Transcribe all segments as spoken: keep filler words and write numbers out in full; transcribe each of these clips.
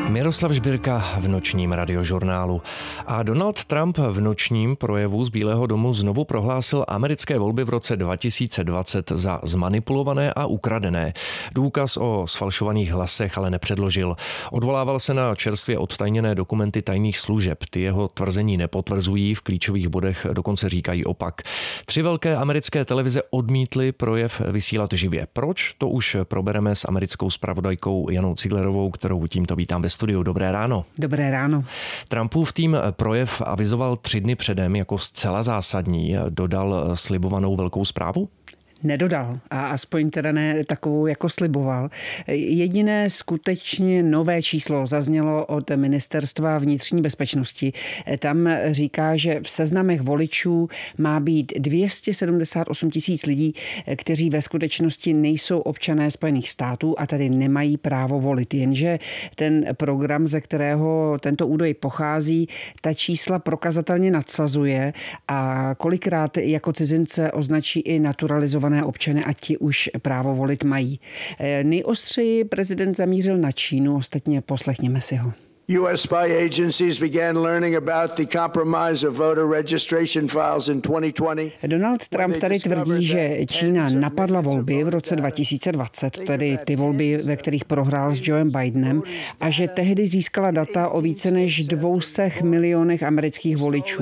Miroslav Žbírka v nočním radiožurnálu. A Donald Trump v nočním projevu z Bílého domu znovu prohlásil americké volby v roce dva tisíce dvacet za zmanipulované a ukradené. Důkaz o sfalšovaných hlasech ale nepředložil. Odvolával se na čerstvě odtajněné dokumenty tajných služeb. Ty jeho tvrzení nepotvrzují, v klíčových bodech dokonce říkají opak. Tři velké americké televize odmítly projev vysílat živě. Proč? To už probereme s americkou zpravodajkou Janou Ciglerovou, kterou tímto vítám ve studiu. Dobré ráno. Dobré ráno. Trumpův tým projev avizoval tři dny předem jako zcela zásadní. Dodal slibovanou velkou zprávu? Nedodal a aspoň teda ne takovou, jako sliboval. Jediné skutečně nové číslo zaznělo od Ministerstva vnitřní bezpečnosti. Tam říká, že v seznamech voličů má být dvě stě sedmdesát osm tisíc lidí, kteří ve skutečnosti nejsou občané Spojených států a tady nemají právo volit. Jenže ten program, ze kterého tento údaj pochází, ta čísla prokazatelně nadsazuje a kolikrát jako cizince označí i naturalizované občany a ti už právo volit mají. Nejostřeji prezident zamířil na Čínu, ostatně poslechněme si ho. U S spy agencies began learning about the compromise of voter registration files in twenty twenty. Donald Trump tady tvrdí, že Čína napadla volby v roce dva tisíce dvacet, tedy ty volby, ve kterých prohrál s Joem Bidenem, a že tehdy získala data o více než dvou stech milionech amerických voličů.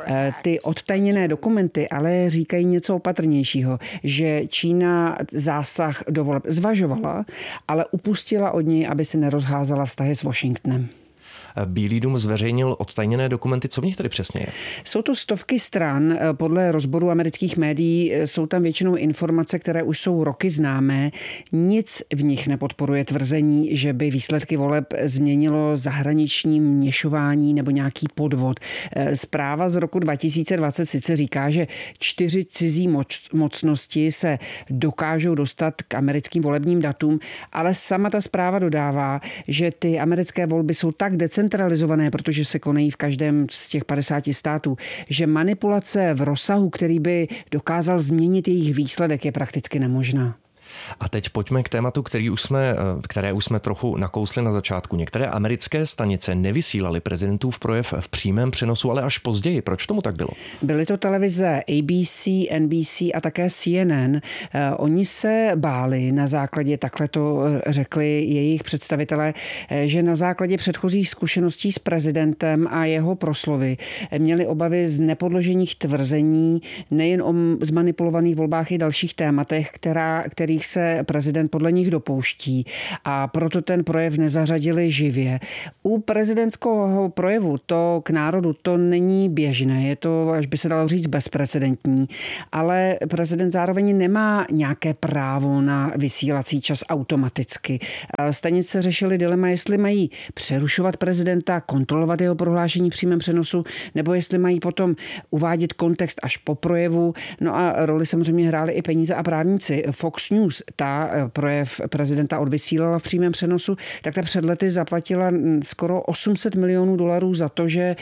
Ty odtajněné dokumenty ale říkají něco opatrnějšího, že Čína zásah do voleb zvažovala, ale upustila od něj, aby se nerozházela vztahy s Washingtonem. Bílý dům zveřejnil odtajněné dokumenty. Co v nich tedy přesně je? Jsou to stovky stran. Podle rozboru amerických médií jsou tam většinou informace, které už jsou roky známé. Nic v nich nepodporuje tvrzení, že by výsledky voleb změnilo zahraniční měšování nebo nějaký podvod. Zpráva z roku dva tisíce dvacet sice říká, že čtyři cizí moc, mocnosti se dokážou dostat k americkým volebním datům, ale sama ta zpráva dodává, že ty americké volby jsou tak decentralizované, centralizované, protože se konají v každém z těch padesáti států, že manipulace v rozsahu, který by dokázal změnit jejich výsledek, je prakticky nemožná. A teď pojďme k tématu, který už jsme, které už jsme trochu nakousli na začátku. Některé americké stanice nevysílaly prezidentův projev v přímém přenosu, ale až později. Proč tomu tak bylo? Byly to televize A B C, N B C a také C N N. Oni se báli na základě, takhle to řekli jejich představitelé, že na základě předchozích zkušeností s prezidentem a jeho proslovy měli obavy z nepodložených tvrzení, nejen o zmanipulovaných volbách i dalších tématech, která, kterých se prezident podle nich dopouští, a proto ten projev nezařadili živě. U prezidentského projevu to k národu to není běžné, je to, až by se dalo říct, bezprecedentní, ale prezident zároveň nemá nějaké právo na vysílací čas automaticky. Stanice řešily dilema, jestli mají přerušovat prezidenta, kontrolovat jeho prohlášení v přímém přenosu, nebo jestli mají potom uvádět kontext až po projevu. No a roli samozřejmě hrály i peníze a právníci. Fox News, ta projev prezidenta odvysílala v přímém přenosu, tak ta před lety zaplatila skoro osm set milionů dolarů za to, že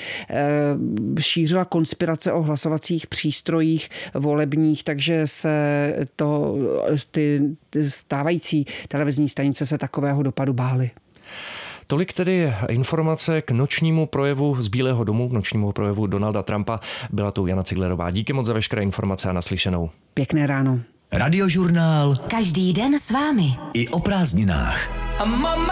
šířila konspirace o hlasovacích přístrojích volebních, takže se to, ty stávající televizní stanice se takového dopadu bály. Tolik tedy informace k nočnímu projevu z Bílého domu, k nočnímu projevu Donalda Trumpa. Byla tu Jana Ciglerová. Díky moc za veškeré informace a naslyšenou. Pěkné ráno. Radiožurnál. Každý den s vámi. I o prázdninách.